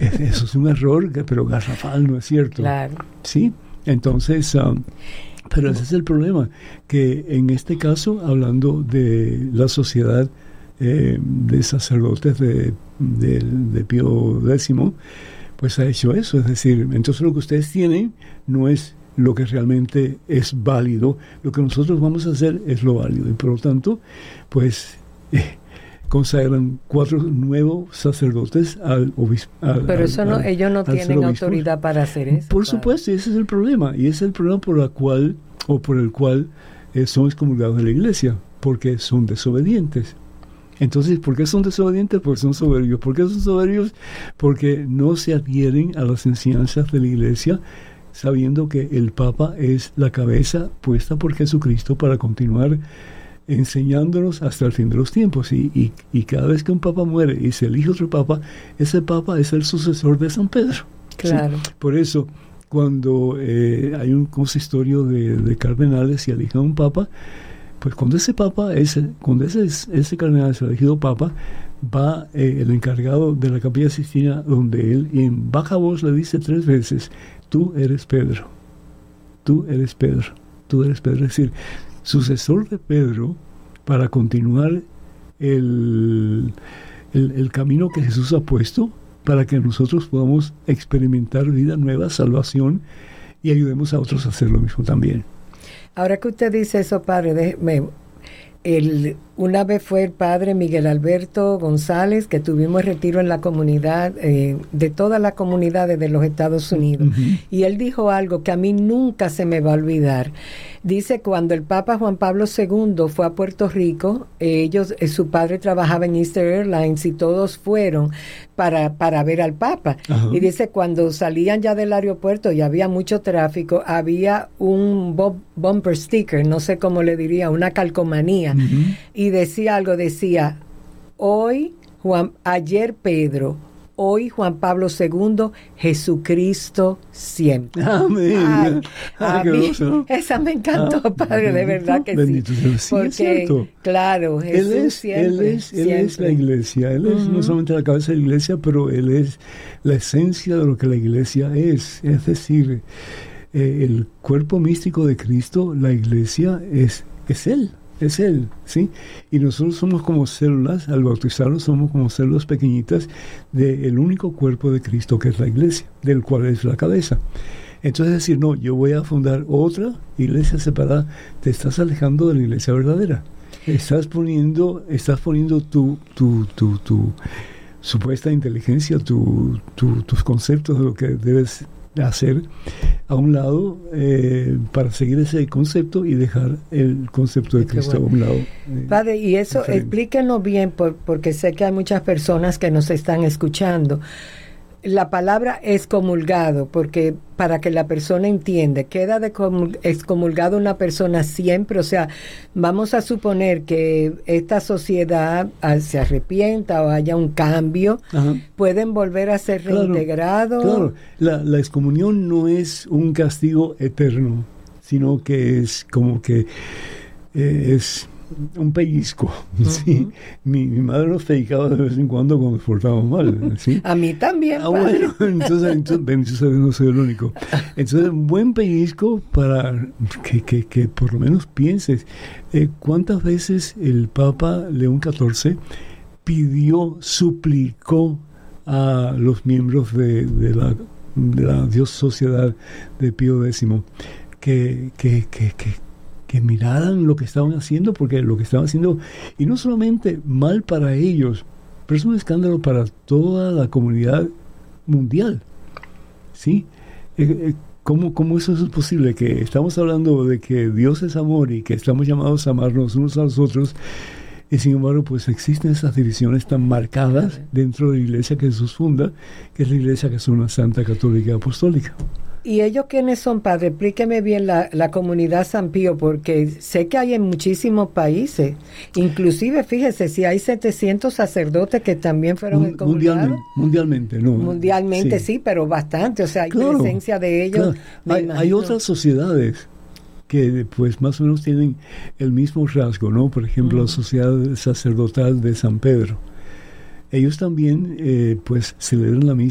Eso es un error, pero garrafal, ¿no es cierto? Claro. Sí, entonces, pero ese es el problema, que en este caso, hablando de la sociedad de sacerdotes de Pío X, pues ha hecho eso, es decir, entonces lo que ustedes tienen no es lo que realmente es válido, lo que nosotros vamos a hacer es lo válido, y por lo tanto, pues consagran 4 nuevos sacerdotes al obispo. Pero eso no, ellos no tienen autoridad para hacer eso. Por supuesto, ese es el problema, y ese es el problema por el cual son excomulgados de la iglesia, porque son desobedientes. Entonces, ¿por qué son desobedientes? Porque son soberbios. ¿Por qué son soberbios? Porque no se adhieren a las enseñanzas de la iglesia, sabiendo que el Papa es la cabeza puesta por Jesucristo para continuar enseñándonos hasta el fin de los tiempos. Y cada vez que un Papa muere y se elige otro Papa, ese Papa es el sucesor de San Pedro. Claro. ¿Sí? Por eso, cuando hay un consistorio de cardenales y eligen un Papa, pues cuando ese cardenal es elegido Papa, va el encargado de la Capilla Sixtina, donde él en baja voz le dice 3 veces: tú eres Pedro, tú eres Pedro, tú eres Pedro. Es decir, sucesor de Pedro para continuar el camino que Jesús ha puesto para que nosotros podamos experimentar vida nueva, salvación, y ayudemos a otros a hacer lo mismo también. Ahora que usted dice eso, padre, una vez fue el padre Miguel Alberto González, que tuvimos retiro en la comunidad, de todas las comunidades de los Estados Unidos, y él dijo algo que a mí nunca se me va a olvidar. Dice, cuando el Papa Juan Pablo II fue a Puerto Rico, su padre trabajaba en Easter Airlines y todos fueron para ver al Papa. Ajá. Y dice, cuando salían ya del aeropuerto y había mucho tráfico, había un bumper sticker, no sé cómo le diría, una calcomanía, y decía ayer Pedro, hoy Juan Pablo II, Jesucristo siempre. Amén. A mí, esa me encantó, padre, de verdad que bendito sí. Sí, porque, es cierto. Claro, Jesús Él es la iglesia. Él es no solamente la cabeza de la iglesia, pero Él es la esencia de lo que la iglesia es. Es decir, el cuerpo místico de Cristo, la iglesia, es Él. Es Él, ¿sí? Y nosotros somos como células, al bautizarnos somos como células pequeñitas del único cuerpo de Cristo, que es la iglesia, del cual es la cabeza. Entonces decir, no, yo voy a fundar otra iglesia separada, te estás alejando de la iglesia verdadera. Estás poniendo tu supuesta inteligencia, tus conceptos de lo que debes hacer a un lado para seguir ese concepto y dejar el concepto de Cristo a un lado. Padre, y eso diferente. Explíquenos bien, porque sé que hay muchas personas que nos están escuchando. La palabra excomulgado, porque para que la persona entienda, queda excomulgado una persona siempre, o sea, vamos a suponer que esta sociedad se arrepienta o haya un cambio, ajá, pueden volver a ser reintegrados. Claro. La excomunión no es un castigo eterno, sino que es como que es un pellizco, ¿sí? Mi madre nos pellizcaba de vez en cuando nos portábamos mal, ¿sí? A mí también. Bueno, entonces bendito sea Dios, no soy el único. Entonces, un buen pellizco para que por lo menos pienses cuántas veces el Papa León XIV suplicó a los miembros de la Dios Sociedad de Pío X que miraran lo que estaban haciendo, porque lo que estaban haciendo, y no solamente mal para ellos, pero es un escándalo para toda la comunidad mundial, ¿sí? ¿Cómo eso es posible? Que estamos hablando de que Dios es amor y que estamos llamados a amarnos unos a los otros, y sin embargo, pues existen esas divisiones tan marcadas dentro de la iglesia que Jesús funda, que es la iglesia que es una santa, católica y apostólica. ¿Y ellos quiénes son, padre? Explíqueme bien la comunidad San Pío, porque sé que hay en muchísimos países. Inclusive, fíjese, si hay 700 sacerdotes que también fueron excomulgados. Mundialmente, no. Mundialmente sí, pero bastante. O sea, hay presencia de ellos. Claro. Hay otras sociedades que pues más o menos tienen el mismo rasgo, ¿no? Por ejemplo, la Sociedad Sacerdotal de San Pedro. Ellos también pues celebran la misa